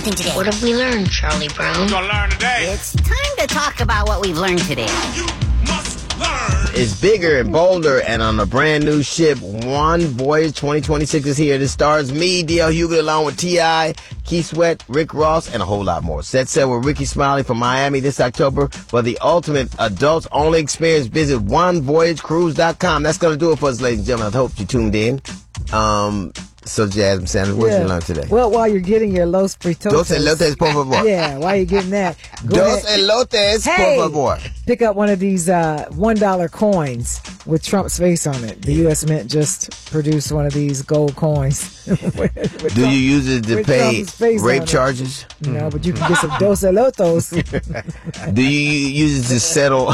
something today. What have we learned, Charlie Brown? We're gonna learn today. It's time to talk about what we've learned today. You must learn. It's bigger and bolder, and on a brand new ship, One Voyage 2026 is here. This stars me, D.L. Hughley, along with T.I., Keith Sweat, Rick Ross, and a whole lot more. Set sail with Ricky Smiley from Miami this October for the ultimate adults-only experience. Visit OneVoyageCruise.com. That's going to do it for us, ladies and gentlemen. I hope you tuned in. So, Jasmine Sanders, what did you learn today? Well, while you're getting your Los Fritos. Dos elotes, por favor. Yeah, while you're getting that. Dos elotes, por favor. Pick up one of these $1 coins with Trump's face on it. The U.S. Mint just produced one of these gold coins. Do you use it to pay rape charges? No, but you can get some Dos elotos. Do you use it to settle?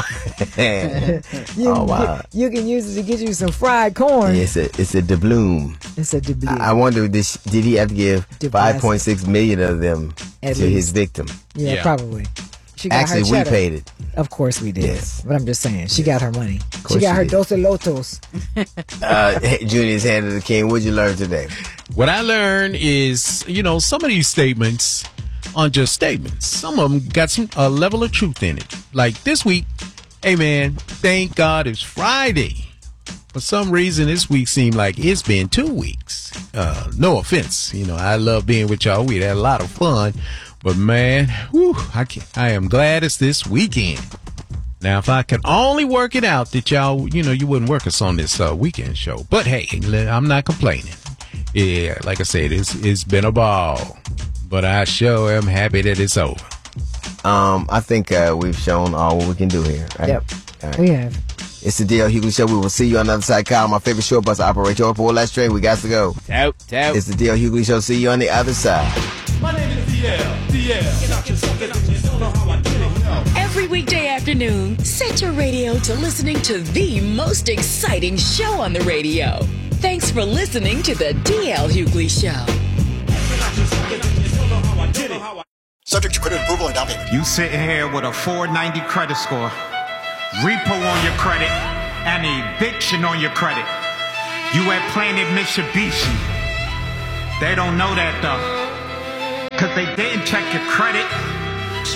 Wow. You can use it to get you some fried corn. It's a doubloon. It's a doubloon. I wonder, did he have to give 5.6 million of them to his victim? Yeah, probably. She got Actually, we paid it. Of course we did. Yes. But I'm just saying, she got her money. She got her Dos elotos. Junior's hand of the king. What'd you learn today? What I learned is, some of these statements aren't just statements. Some of them got a level of truth in it. Like this week, hey man, thank God it's Friday. For some reason, this week seemed like it's been 2 weeks. No offense. I love being with y'all. We had a lot of fun. But man, I am glad it's this weekend. Now, if I could only work it out that y'all, you wouldn't work us on this weekend show. But hey, I'm not complaining. Yeah, like I said, it's been a ball. But I sure am happy that it's over. I think we've shown all what we can do here. Right? Yep, right. We have. It's the D.L. Hughley Show. We will see you on the other side. Kyle, my favorite short bus operator. For last train, we got to go. Tout. It's the D.L. Hughley Show. See you on the other side. My name is DL. Every weekday afternoon, set your radio to listening to the most exciting show on the radio. Thanks for listening to the D.L. Hughley Show. Subject to credit approval and down payment. You sitting here with a 490 credit score, repo on your credit, and eviction on your credit. You at Planet Mitsubishi. They don't know that though, cause they didn't check your credit.